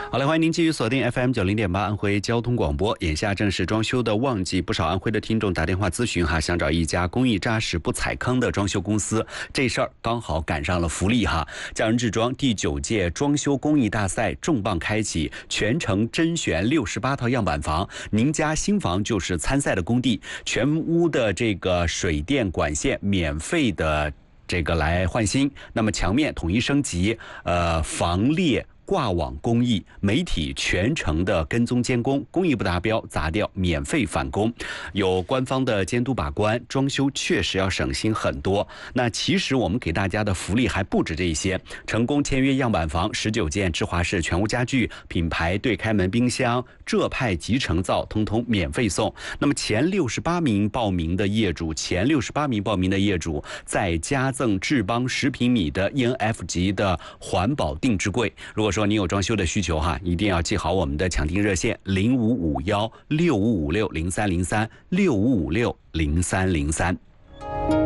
好嘞，欢迎您继续锁定 FM90.8安徽交通广播。眼下正是装修的旺季，不少安徽的听众打电话咨询想找一家工艺扎实不踩坑的装修公司。这事儿刚好赶上了福利匠人制装第9届装修工艺大赛重磅开启，全程甄选68套样板房，您家新房就是参赛的工地，全屋的这个水电管线免费的来换新，那么墙面统一升级，防裂挂网工艺，媒体全程的跟踪监工，工艺不达标砸掉免费返工，有官方的监督把关，装修确实要省心很多。那其实我们给大家的福利还不止这些，成功签约样板房19件芝华士全屋家具、品牌对开门冰箱、浙派集成灶通通免费送。那么前68名报名的业主再加赠智邦10平米的 ENF 级的环保定制柜。如果说你有装修的需求一定要记好我们的抢订热线05516556030365560303。